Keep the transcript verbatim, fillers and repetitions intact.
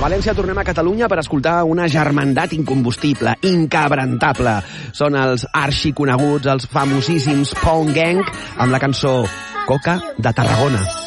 València tornem a Catalunya per escoltar una germandat incombustible, inquebrantable. Són els arxiconeguts, els famosíssims Pound Gang, amb la cançó Coca de Tarragona.